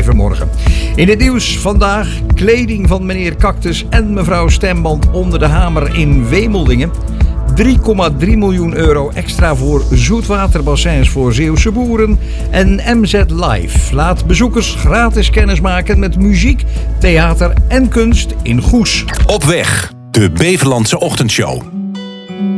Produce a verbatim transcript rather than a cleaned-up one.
schrijven morgen. In het nieuws vandaag kleding van meneer Cactus en mevrouw Stemband onder de hamer in Wemeldingen. drie komma drie miljoen euro extra voor zoetwaterbassins voor Zeeuwse boeren. En M Z Live laat bezoekers gratis kennismaken met muziek, theater en kunst in Goes. Op weg, de Beverlandse Ochtendshow.